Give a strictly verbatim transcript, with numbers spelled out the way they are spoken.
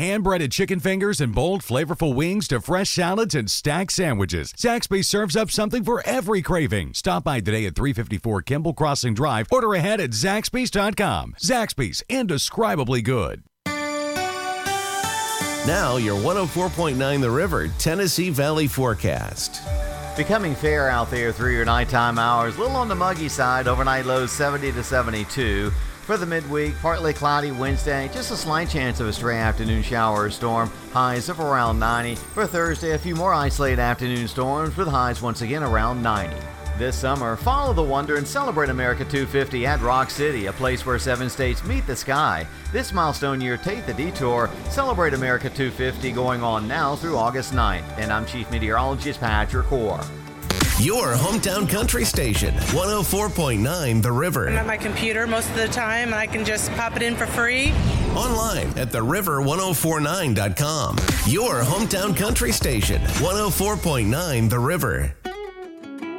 hand-breaded chicken fingers and bold, flavorful wings to fresh salads and stacked sandwiches, Zaxby's serves up something for every craving. Stop by today at three fifty-four Kimball Crossing Drive. Order ahead at Zaxby's dot com. Zaxby's, indescribably good. Now, your one oh four point nine The River Tennessee Valley forecast. Becoming fair out there through your nighttime hours. A little on the muggy side. Overnight lows seventy to seventy-two. For the midweek, partly cloudy Wednesday. Just a slight chance of a stray afternoon shower or storm. Highs of around ninety. For Thursday, a few more isolated afternoon storms with highs once again around ninety. This summer, follow the wonder and celebrate America two fifty at Rock City, a place where seven states meet the sky. This milestone year, take the detour. Celebrate America two fifty going on now through August ninth. And I'm Chief Meteorologist Patrick Orr. Your hometown country station, one oh four point nine The River. I'm at my computer most of the time, and I can just pop it in for free. Online at the river ten forty-nine dot com. Your hometown country station, one oh four point nine The River.